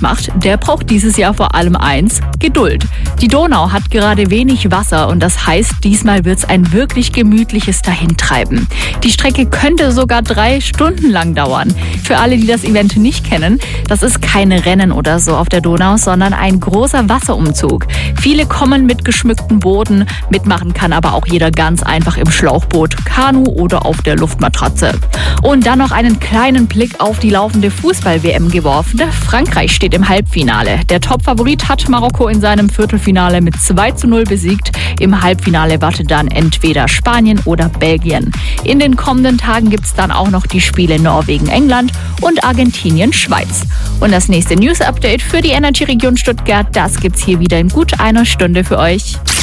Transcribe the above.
macht, der braucht dieses Jahr vor allem eins: Geduld. Die Donau hat gerade wenig Wasser und das heißt, diesmal wird es ein wirklich gemütliches Dahintreiben. Die Strecke könnte sogar 3 Stunden lang dauern. Für alle, die das Event nicht kennen, das ist kein Rennen oder so auf der Donau, sondern ein großer Wasserumzug. Viele kommen mit geschmückten Booten, mitmachen kann aber auch jeder ganz einfach im Schlauchboot, Kanu oder auf der Luftmatratze. Und dann noch einen kleinen Blick auf die laufende Fußball-WM geworfen. Frankreich steht im Halbfinale. Der Topfavorit hat Marokko in seinem Viertelfinale mit 2:0 besiegt. Im Halbfinale wartet dann entweder Spanien oder Belgien. In den kommenden Tagen gibt es dann auch noch die Spiele Norwegen-England und Argentinien-Schweiz. Und das nächste News-Update für die Energy-Region Stuttgart, das gibt's hier wieder in gut einer Stunde für euch.